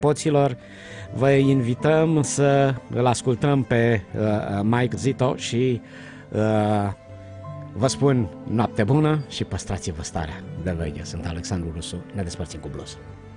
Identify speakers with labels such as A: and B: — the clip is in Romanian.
A: poților, vă invităm să îl ascultăm pe Mike Zito și vă spun noapte bună și păstrați-vă starea de veche. Sunt Alexandru Rusu, ne despărțim cu blues.